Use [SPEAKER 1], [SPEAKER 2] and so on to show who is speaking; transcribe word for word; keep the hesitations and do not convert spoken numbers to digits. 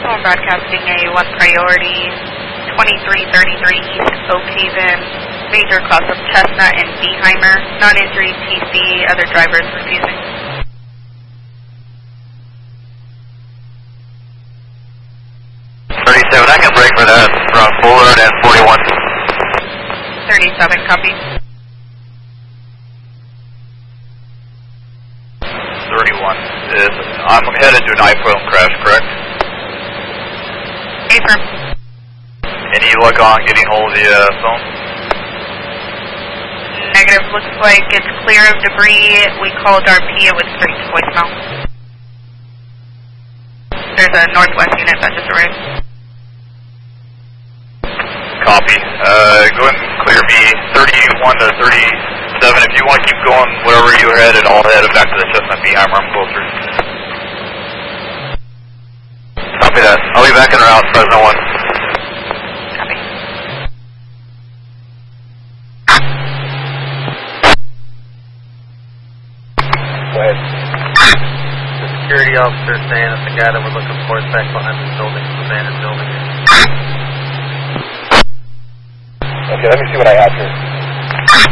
[SPEAKER 1] I'm broadcasting a one priority, twenty-three thirty-three East Oak Haven, major cause of Chestnut and Beheimer, non-injury T C, other drivers refusing.
[SPEAKER 2] thirty-seven, I can break for that from forward and forty-one.
[SPEAKER 1] thirty-seven, copy.
[SPEAKER 2] thirty-one is, I'm headed to an iPhone crash, correct?
[SPEAKER 1] Affirm.
[SPEAKER 2] Any luck on getting hold of the uh, phone?
[SPEAKER 1] Negative, looks like it's clear of debris. We called R P, it was straight to voicemail. There's a northwest unit that just arrived.
[SPEAKER 2] Copy. Uh, go ahead and clear me thirty-one to thirty-seven. If you want to keep going wherever you're headed, I'll head back to the Chestnut Beheimer. I'm closer. Copy that. I'll be back in route, Fresno one.
[SPEAKER 1] Copy.
[SPEAKER 2] Go ahead.
[SPEAKER 3] The security officer saying that the guy that we're looking for is back behind this building, the abandoned building.
[SPEAKER 2] Okay, let me see what I have here.